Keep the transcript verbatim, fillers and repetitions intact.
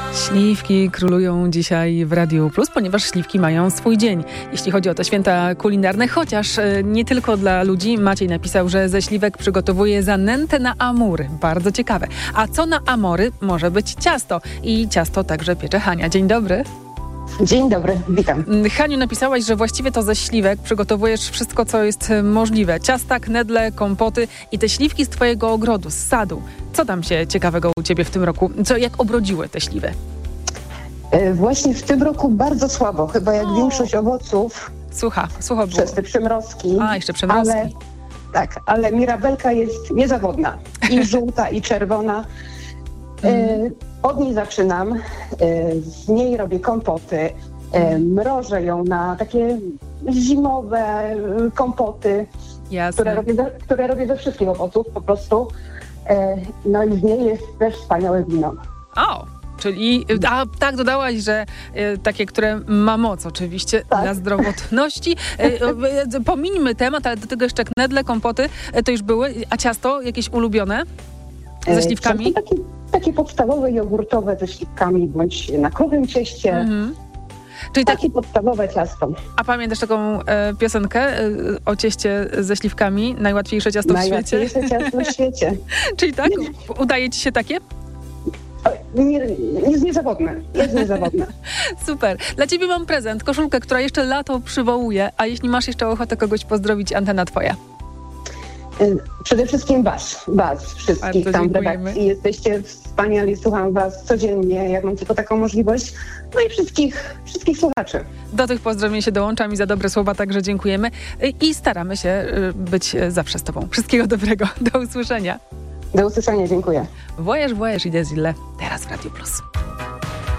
Śliwki królują dzisiaj w Radiu Plus, ponieważ śliwki mają swój dzień, jeśli chodzi o te święta kulinarne, chociaż nie tylko dla ludzi. Maciej napisał, że ze śliwek przygotowuje zanętę na amury. Bardzo ciekawe. A co na amory? Może być ciasto. I ciasto także piecze Hania. Dzień dobry. Dzień dobry, witam. Haniu, napisałaś, że właściwie to ze śliwek przygotowujesz wszystko, co jest możliwe. Ciasta, knedle, kompoty i te śliwki z twojego ogrodu, z sadu. Co tam się ciekawego u ciebie w tym roku? Co, jak obrodziły te śliwy? E, właśnie w tym roku bardzo słabo, chyba jak o. większość owoców. Słucha, słucha było. Przez te przymrozki. A, jeszcze przymrozki. Ale, tak, ale mirabelka jest niezawodna. I żółta, i czerwona. E, od niej zaczynam. E, z niej robię kompoty. E, mrożę ją na takie zimowe kompoty, które robię, ze, które robię ze wszystkich owoców po prostu. E, no i z niej jest też wspaniałe wino. O! Czyli, a tak dodałaś, że e, takie, które ma moc oczywiście tak. dla zdrowotności. E, e, pomińmy temat, ale do tego jeszcze knedle, kompoty, e, to już były. A ciasto jakieś ulubione ze śliwkami? E, takie, takie podstawowe jogurtowe ze śliwkami, bądź na krowym cieście. Mhm. Czyli takie tak, podstawowe ciasto. A pamiętasz taką e, piosenkę e, o cieście ze śliwkami? Najłatwiejsze ciasto w świecie? Najłatwiejsze ciasto w świecie. Czyli tak? Udaje ci się takie? Nie, jest niezawodne. Jest niezawodne. Super. Dla ciebie mam prezent. Koszulkę, która jeszcze lato przywołuje. A jeśli masz jeszcze ochotę kogoś pozdrowić, antena twoja. Przede wszystkim was. Was wszystkich Bardzo tam w dziękujemy. redakcji. Jesteście wspaniali. Słucham was codziennie, jak mam tylko taką możliwość. No i wszystkich, wszystkich słuchaczy. Do tych pozdrowień się dołączam i za dobre słowa także dziękujemy. I staramy się być zawsze z tobą. Wszystkiego dobrego. Do usłyszenia. Do usłyszenia. Dziękuję. Voyage, voyage i Desile. Teraz w Radiu Plus.